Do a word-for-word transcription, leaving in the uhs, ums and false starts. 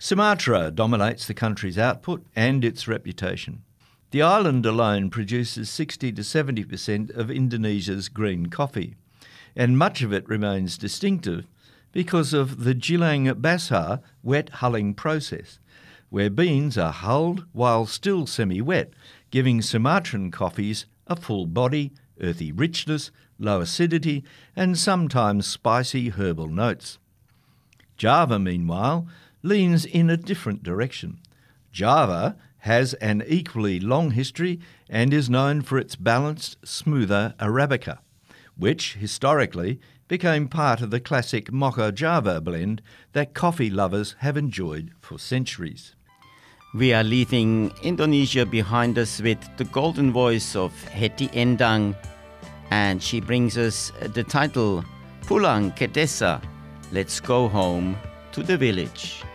Sumatra dominates the country's output and its reputation. The island alone produces sixty to seventy percent of Indonesia's green coffee, and much of it remains distinctive because of the Gilang Basah wet hulling process, where beans are hulled while still semi-wet, giving Sumatran coffees a full body, earthy richness, low acidity, and sometimes spicy herbal notes. Java, meanwhile, leans in a different direction. Java has an equally long history and is known for its balanced, smoother Arabica, which historically became part of the classic Mocha Java blend that coffee lovers have enjoyed for centuries. We are leaving Indonesia behind us with the golden voice of Hetty Endang, and she brings us the title Pulang ke Desa, Let's Go Home to the Village.